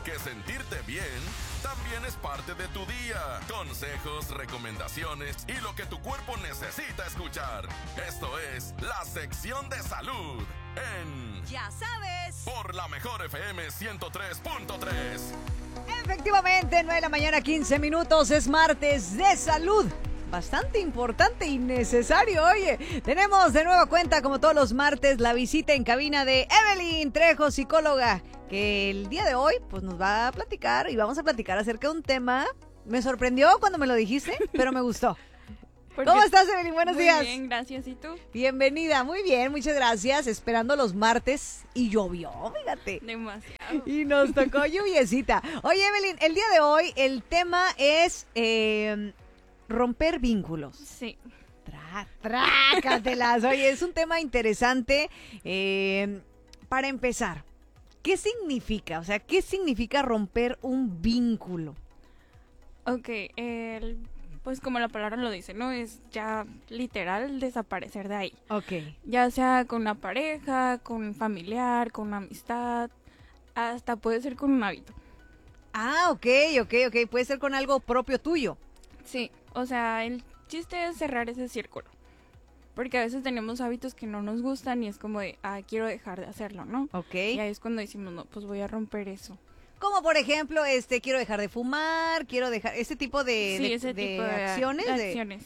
porque sentirte bien también es parte de tu día. Consejos, recomendaciones y lo que tu cuerpo necesita escuchar. Esto es la sección de salud en Ya sabes. Por la Mejor FM 103.3. Efectivamente, 9 de la mañana, 15 minutos, es martes de salud. Bastante importante y necesario, oye. Tenemos de nueva cuenta, como todos los martes, la visita en cabina de Evelyn Trejo, psicóloga, que el día de hoy pues nos va a platicar y vamos a platicar acerca de un tema. Me sorprendió cuando me lo dijiste, pero me gustó. ¿Cómo estás, Evelyn? Buenos días. Muy bien, gracias. ¿Y tú? Bienvenida, muy bien, muchas gracias. Esperando los martes y llovió, fíjate. Demasiado. Y nos tocó lluviecita. Oye, Evelyn, el día de hoy el tema es romper vínculos. Sí. Trácatelas. Oye, es un tema interesante. Para empezar, ¿qué significa? O sea, ¿qué significa romper un vínculo? Ok, pues como la palabra lo dice, ¿no? Es ya literal desaparecer de ahí. Ok. Ya sea con una pareja, con un familiar, con una amistad, hasta puede ser con un hábito. Ah, ok. Puede ser con algo propio tuyo. Sí, o sea, el chiste es cerrar ese círculo. Porque a veces tenemos hábitos que no nos gustan y es como de, quiero dejar de hacerlo, ¿no? Ok. Y ahí es cuando decimos, no, pues voy a romper eso. Como por ejemplo, quiero dejar de fumar, quiero dejar ese tipo de, Sí, ese tipo de acciones. acciones.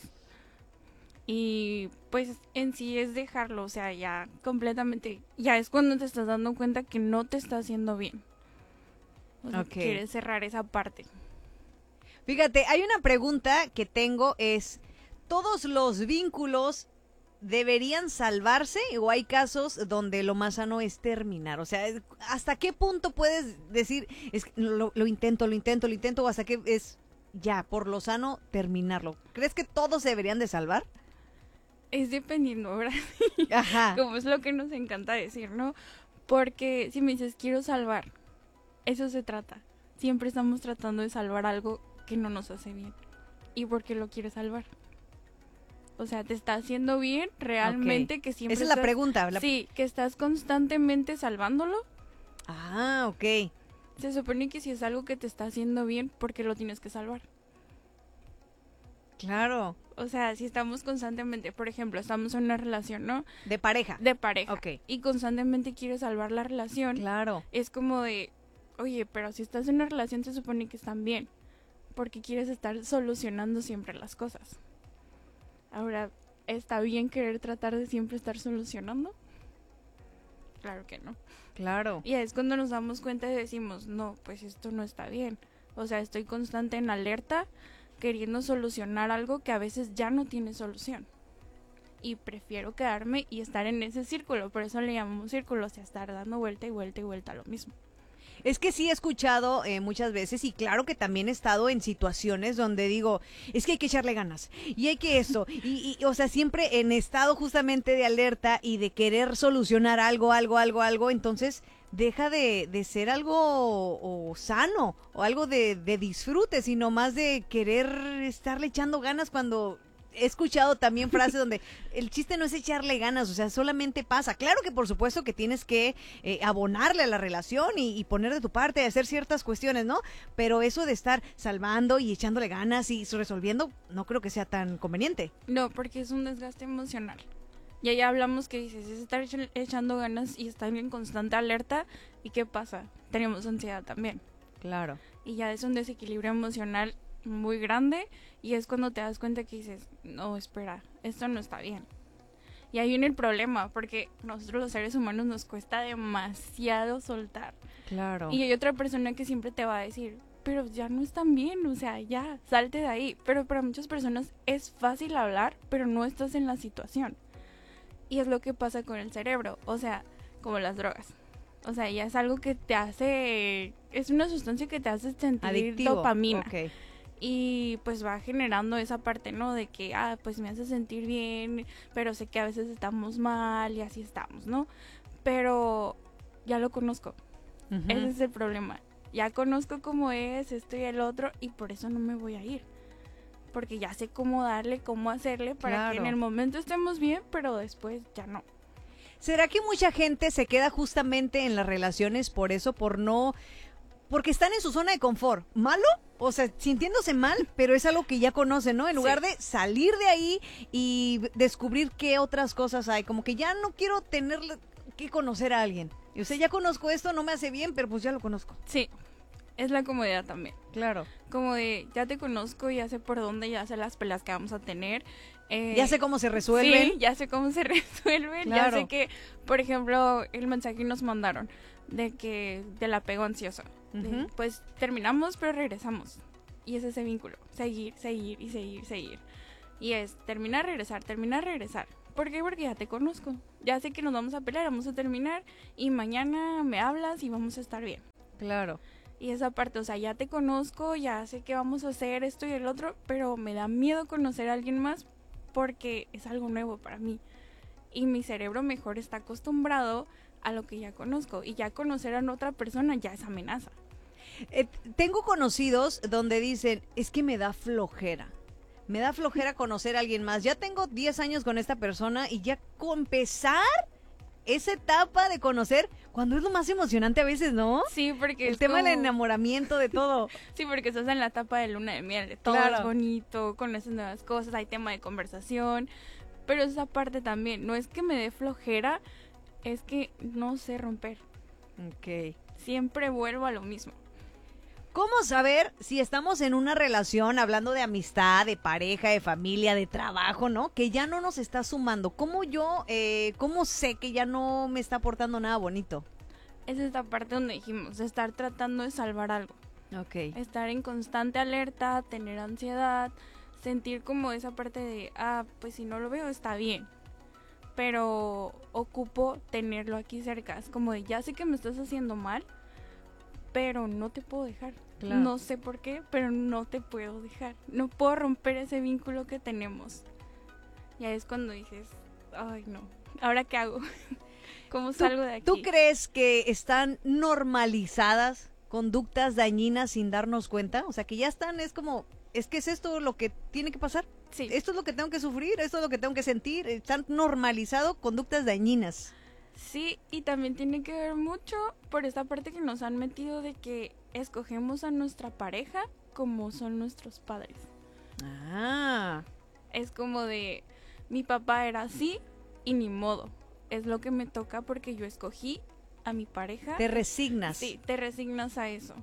Y pues en sí es dejarlo, o sea, ya completamente, ya es cuando te estás dando cuenta que no te está haciendo bien. O sea, Ok. quieres cerrar esa parte. Fíjate, hay una pregunta que tengo es, ¿todos los vínculos deberían salvarse o hay casos donde lo más sano es terminar? O sea, ¿hasta qué punto puedes decir, lo intento o hasta qué es ya, por lo sano, terminarlo? ¿Crees que todos se deberían de salvar? Es dependiendo, ¿verdad? Ajá. Como es lo que nos encanta decir, ¿no? Porque si me dices, quiero salvar, eso se trata. Siempre estamos tratando de salvar algo que no nos hace bien. ¿Y por qué lo quieres salvar? O sea, ¿te está haciendo bien realmente? Ok. Que siempre Esa es la pregunta. Sí, que estás constantemente salvándolo. Ah, ok. Se supone que si es algo que te está haciendo bien, ¿por qué lo tienes que salvar? Claro. O sea, si estamos constantemente, por ejemplo, estamos en una relación, ¿no? De pareja. De pareja. Ok. Y constantemente quieres salvar la relación. Claro. Es como de, oye, pero si estás en una relación se supone que están bien. Porque quieres estar solucionando siempre las cosas. Ahora, ¿está bien querer tratar de siempre estar solucionando? Claro que no. Claro. Y es cuando nos damos cuenta y decimos, no, pues esto no está bien. O sea, estoy constante en alerta, queriendo solucionar algo que a veces ya no tiene solución. Y prefiero quedarme y estar en ese círculo. Por eso le llamamos círculo, o sea, estar dando vuelta y vuelta y vuelta a lo mismo. Es que sí he escuchado muchas veces y claro que también he estado en situaciones donde digo, es que hay que echarle ganas y hay que esto y o sea, siempre en estado justamente de alerta y de querer solucionar algo, entonces deja de ser algo sano o algo de disfrute, sino más de querer estarle echando ganas cuando... He escuchado también frases donde el chiste no es echarle ganas, o sea, solamente pasa. Claro que por supuesto que tienes que abonarle a la relación y poner de tu parte, hacer ciertas cuestiones, ¿no? Pero eso de estar salvando y echándole ganas y resolviendo, no creo que sea tan conveniente. No, porque es un desgaste emocional. Y ya hablamos que dices, es estar echando ganas y estar en constante alerta. ¿Y qué pasa? Tenemos ansiedad también. Claro. Y ya es un desequilibrio emocional muy grande y es cuando te das cuenta que dices, no, espera, esto no está bien. Y ahí viene el problema, porque nosotros los seres humanos nos cuesta demasiado soltar. Claro. Y hay otra persona que siempre te va a decir, pero ya no están bien, o sea, ya, salte de ahí. Pero para muchas personas es fácil hablar, pero no estás en la situación. Y es lo que pasa con el cerebro, o sea, como las drogas. O sea, ya es algo que te hace, es una sustancia que te hace sentir adictivo. Dopamina. Okay. Y pues va generando esa parte, ¿no? De que, pues me hace sentir bien, pero sé que a veces estamos mal y así estamos, ¿no? Pero ya lo conozco. Uh-huh. Ese es el problema. Ya conozco cómo es esto y el otro y por eso no me voy a ir. Porque ya sé cómo darle, cómo hacerle para que en el momento estemos bien, pero después ya no. ¿Será que mucha gente se queda justamente en las relaciones por eso, por no porque están en su zona de confort. ¿Malo? O sea, sintiéndose mal, pero es algo que ya conocen, ¿no? En lugar de salir de ahí y descubrir qué otras cosas hay. Como que ya no quiero tener que conocer a alguien. O sea, ya conozco esto, no me hace bien, pero pues ya lo conozco. Sí, es la comodidad también. Claro. Como de, ya te conozco, ya sé por dónde, ya sé las peleas que vamos a tener. Ya sé cómo se resuelven. Sí, ya sé cómo se resuelven. Claro. Ya sé que, por ejemplo, el mensaje que nos mandaron de que del apego ansioso. Pues terminamos, pero regresamos. Y es ese vínculo. Seguir, seguir y seguir, seguir. Y es terminar, regresar, terminar, regresar. ¿Por qué? Porque ya te conozco. Ya sé que nos vamos a pelear, vamos a terminar. Y mañana me hablas y vamos a estar bien. Claro. Y esa parte, o sea, ya te conozco, ya sé que vamos a hacer esto y el otro, pero me da miedo conocer a alguien más porque es algo nuevo para mí. Y mi cerebro mejor está acostumbrado a lo que ya conozco. Y ya conocer a otra persona ya es amenaza. Tengo conocidos donde dicen, es que me da flojera. Me da flojera conocer a alguien más. Ya tengo 10 años con esta persona y ya empezar esa etapa de conocer, cuando es lo más emocionante a veces, ¿no? Sí, porque el tema del enamoramiento, de todo. Sí, porque estás en la etapa de luna de miel, de todo es bonito, conoces nuevas cosas, hay tema de conversación, pero esa parte también, no es que me dé flojera, es que no sé romper. Ok. Siempre vuelvo a lo mismo. ¿Cómo saber si estamos en una relación, hablando de amistad, de pareja, de familia, de trabajo, ¿no? Que ya no nos está sumando. ¿Cómo cómo sé que ya no me está aportando nada bonito? Es esta parte donde dijimos, estar tratando de salvar algo. Ok. Estar en constante alerta, tener ansiedad, sentir como esa parte de, pues si no lo veo está bien. Pero ocupo tenerlo aquí cerca. Es como de, ya sé que me estás haciendo mal, pero no te puedo dejar. Claro. No sé por qué, pero no te puedo dejar. No puedo romper ese vínculo que tenemos. Ya es cuando dices, ay no, ¿ahora qué hago? ¿Cómo salgo de aquí? ¿Tú crees que están normalizadas conductas dañinas sin darnos cuenta? O sea, que ya están, es como, es que es esto lo que tiene que pasar. Sí. Esto es lo que tengo que sufrir, esto es lo que tengo que sentir. Están normalizado conductas dañinas. Sí, y también tiene que ver mucho por esta parte que nos han metido de que escogemos a nuestra pareja como son nuestros padres. Ah. Es como de, mi papá era así y ni modo. Es lo que me toca porque yo escogí a mi pareja. Te resignas. Sí, te resignas a eso.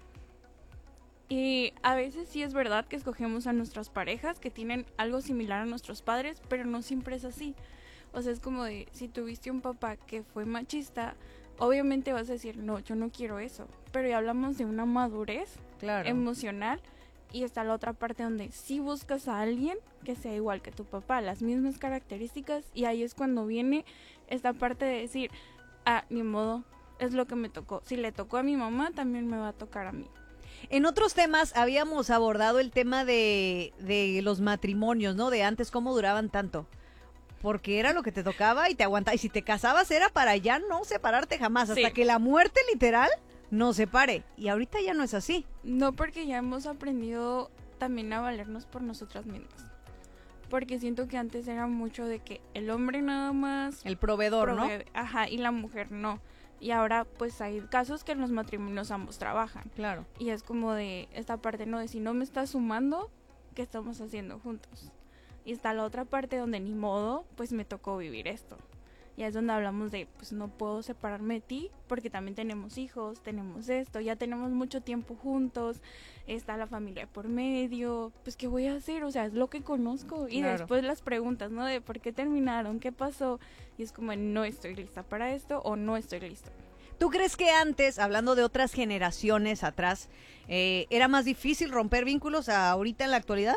Y a veces sí es verdad que escogemos a nuestras parejas que tienen algo similar a nuestros padres, pero no siempre es así. O sea, es como de, si tuviste un papá que fue machista, obviamente vas a decir, no, yo no quiero eso. Pero ya hablamos de una madurez emocional y está la otra parte donde sí buscas a alguien que sea igual que tu papá, las mismas características, y ahí es cuando viene esta parte de decir, ni modo, es lo que me tocó. Si le tocó a mi mamá, también me va a tocar a mí. En otros temas habíamos abordado el tema de los matrimonios, ¿no? De antes, cómo duraban tanto. Porque era lo que te tocaba y te aguantaba. Y si te casabas era para ya no separarte jamás. Hasta que la muerte literal nos separe. Y ahorita ya no es así. No, porque ya hemos aprendido también a valernos por nosotras mismas. Porque siento que antes era mucho de que el hombre nada más... El proveedor, ¿no? Ajá, y la mujer no. Y ahora pues hay casos que en los matrimonios ambos trabajan. Claro. Y es como de esta parte, ¿no? De si no me estás sumando, ¿qué estamos haciendo juntos? Y está la otra parte donde ni modo, pues me tocó vivir esto. Y es donde hablamos de, pues no puedo separarme de ti, porque también tenemos hijos, tenemos esto, ya tenemos mucho tiempo juntos, está la familia por medio, pues ¿qué voy a hacer? O sea, es lo que conozco. Y después las preguntas, ¿no? De ¿por qué terminaron? ¿Qué pasó? Y es como, no estoy lista para esto o no estoy listo. ¿Tú crees que antes, hablando de otras generaciones atrás, era más difícil romper vínculos ahorita en la actualidad?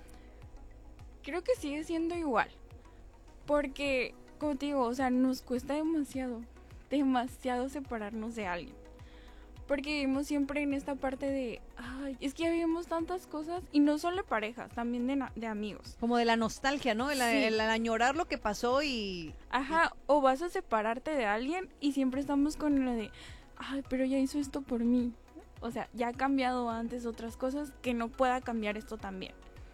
Creo que sigue siendo igual, porque, como te digo, o sea, nos cuesta demasiado separarnos de alguien, porque vivimos siempre en esta parte de, es que ya vivimos tantas cosas, y no solo de parejas, también de amigos. Como de la nostalgia, ¿no? El añorar lo que pasó y... Ajá, o vas a separarte de alguien y siempre estamos con lo de, pero ya hizo esto por mí. O sea, ya ha cambiado antes otras cosas, que no pueda cambiar esto también.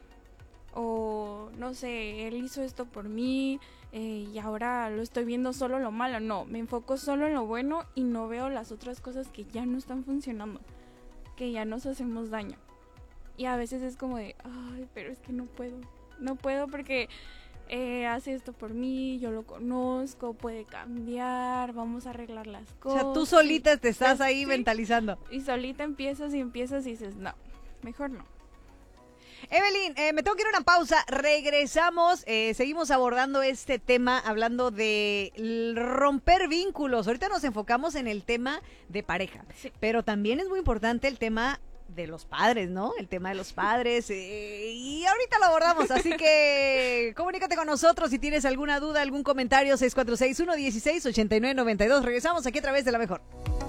O, no sé, él hizo esto por mí y ahora lo estoy viendo solo lo malo. No, me enfoco solo en lo bueno y no veo las otras cosas que ya no están funcionando. que ya nos hacemos daño. Y a veces es como de, ay, pero es que no puedo porque hace esto por mí, yo lo conozco, puede cambiar, vamos a arreglar las cosas. O sea, tú solita te estás ahí sí, mentalizando. Y solita empiezas y dices, no, mejor no. Evelyn, me tengo que ir a una pausa, regresamos, seguimos abordando este tema, hablando de romper vínculos. Ahorita nos enfocamos en el tema de pareja, Sí. pero también es muy importante el tema de los padres, ¿no? El tema de los padres, y ahorita lo abordamos, así que comunícate con nosotros si tienes alguna duda, algún comentario, 646-116-8992. Regresamos aquí a través de La Mejor.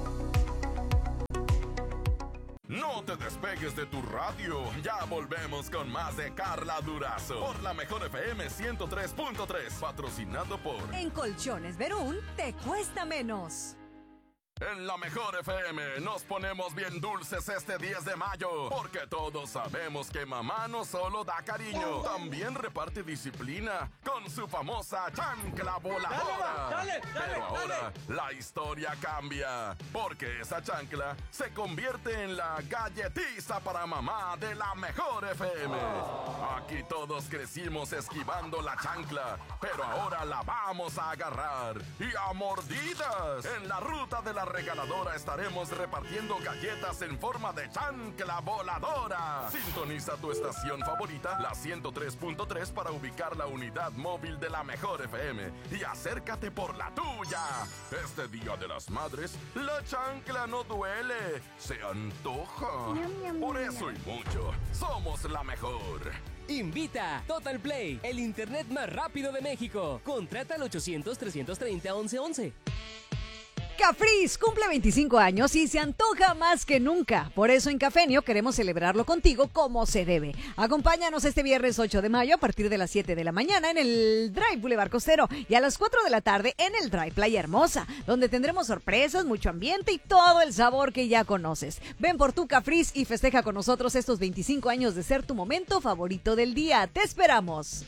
No te despegues de tu radio. Ya volvemos con más de Carla Durazo por La Mejor FM 103.3, patrocinado por En Colchones Verún, te cuesta menos. En La Mejor FM nos ponemos bien dulces este 10 de mayo, porque todos sabemos que mamá no solo da cariño, también reparte disciplina con su famosa chancla voladora. Pero ahora la historia cambia, porque esa chancla se convierte en la galletiza para mamá de La Mejor FM. Aquí todos crecimos esquivando la chancla, pero ahora la vamos a agarrar y a mordidas. En la ruta de la regaladora estaremos repartiendo galletas en forma de chancla voladora. Sintoniza tu estación favorita, la 103.3, para ubicar la unidad móvil de La Mejor FM y acércate por la tuya. Este Día de las Madres, la chancla no duele, se antoja. Por eso y mucho, somos La Mejor. Invita Total Play, el internet más rápido de México. Contrata al 800-330-1111. Cafriz cumple 25 años y se antoja más que nunca. Por eso en Cafenio queremos celebrarlo contigo como se debe. Acompáñanos este viernes 8 de mayo a partir de las 7 de la mañana en el Drive Boulevard Costero y a las 4 de la tarde en el Drive Playa Hermosa, donde tendremos sorpresas, mucho ambiente y todo el sabor que ya conoces. Ven por tu Cafriz y festeja con nosotros estos 25 años de ser tu momento favorito del día. ¡Te esperamos!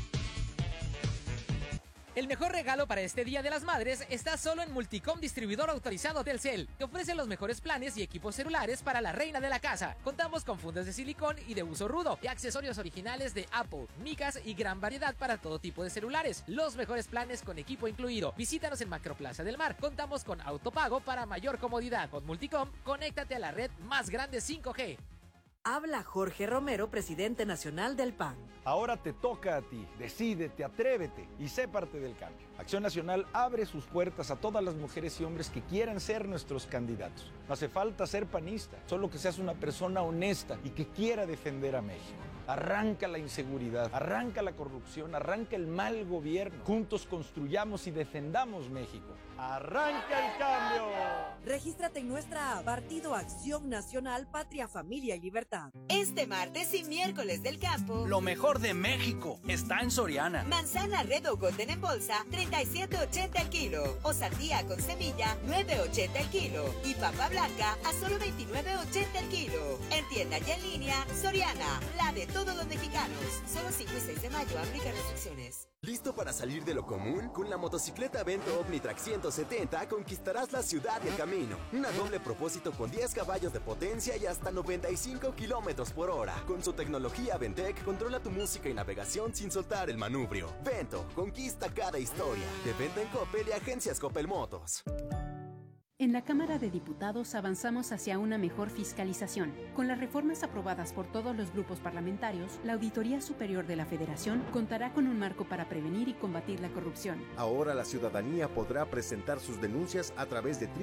El mejor regalo para este Día de las Madres está solo en Multicom, distribuidor autorizado Telcel, que ofrece los mejores planes y equipos celulares para la reina de la casa. Contamos con fundas de silicón y de uso rudo y accesorios originales de Apple, micas y gran variedad para todo tipo de celulares. Los mejores planes con equipo incluido. Visítanos en Macroplaza del Mar. Contamos con autopago para mayor comodidad. Con Multicom, conéctate a la red más grande 5G. Habla Jorge Romero, presidente nacional del PAN. Ahora te toca a ti. Decídete, atrévete y sé parte del cambio. Acción Nacional abre sus puertas a todas las mujeres y hombres que quieran ser nuestros candidatos. No hace falta ser panista, solo que seas una persona honesta y que quiera defender a México. Arranca la inseguridad, arranca la corrupción, arranca el mal gobierno. Juntos construyamos y defendamos México. ¡Arranca el cambio! Regístrate en nuestra app Partido Acción Nacional, Patria, Familia y Libertad. Este martes y miércoles del campo, lo mejor de México está en Soriana. Manzana Red o Golden en bolsa, 37.80 el kilo. O sandía con semilla, 9.80 el kilo. Y papa blanca a solo 29.80 el kilo. En tienda y en línea, Soriana, la de todos los mexicanos. Solo 5 y 6 de mayo, aplica restricciones. ¿Listo para salir de lo común? Con la motocicleta Vento Omnitrack 170 conquistarás la ciudad y el camino. Una doble propósito con 10 caballos de potencia y hasta 95 kilómetros por hora. Con su tecnología Ventec, controla tu música y navegación sin soltar el manubrio. Vento, conquista cada historia. De venta en Coppel y agencias Coppel Motos. En la Cámara de Diputados avanzamos hacia una mejor fiscalización. Con las reformas aprobadas por todos los grupos parlamentarios, la Auditoría Superior de la Federación contará con un marco para prevenir y combatir la corrupción. Ahora la ciudadanía podrá presentar sus denuncias a través de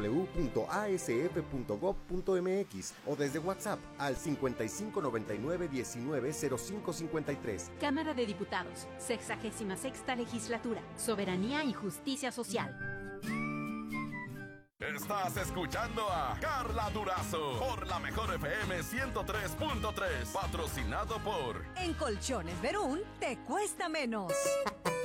www.asf.gov.mx o desde WhatsApp al 5599-190553. Cámara de Diputados, 66ª Legislatura, Soberanía y Justicia Social. Estás escuchando a Carla Durazo por La Mejor FM 103.3, patrocinado por En Colchones Verún, te cuesta menos.